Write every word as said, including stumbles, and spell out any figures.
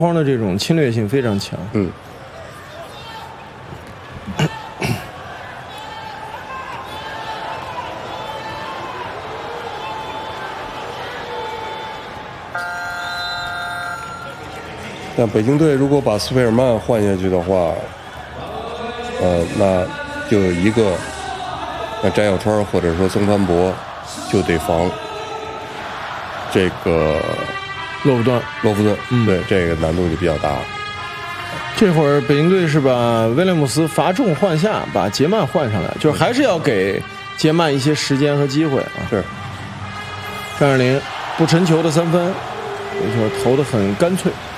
荒的这种侵略性非常强。 嗯。那北京队如果把斯佩尔曼换下去的话，呃，那就有一个，那翟小川或者说曾凡博就得防这个洛夫顿。 洛夫顿， 嗯， 对，这个难度就比较大。 这会儿北京队是把威廉姆斯罚中换下，把杰曼换上来，就是还是要给杰曼一些时间和机会啊。 是。 张智霖不沉球的三分，这球投得很干脆。